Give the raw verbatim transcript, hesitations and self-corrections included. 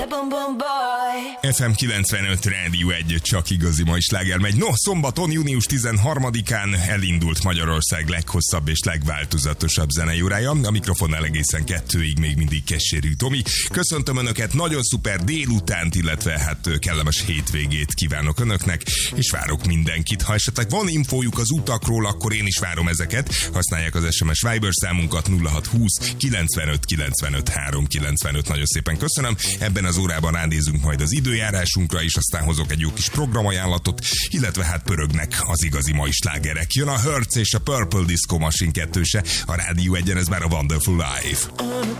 ef em kilencvenöt Rádió egy, csak igazi mai sláger megy. No, szombaton, június tizenharmadikán elindult Magyarország leghosszabb és legváltozatosabb zenei órája. A mikrofonnál egészen kettőig még mindig Kecsérű Tomi. Köszöntöm Önöket, nagyon szuper délutánt, illetve hát kellemes hétvégét kívánok Önöknek, és várok mindenkit. Ha esetleg van infójuk az utakról, akkor én is várom ezeket. Használják az es em es Viber számunkat nulla hat húsz kilencvenöt kilencvenöt háromszázkilencvenöt. Nagyon szépen köszönöm. Ebben az órában ránézünk majd az időjárásunkra, és aztán hozok egy jó kis programajánlatot, illetve hát pörögnek az igazi mai slágerek. Jön a Hertz és a Purple Disco Machine kettőse, a Rádió egyen, ez már a Wonderful Life.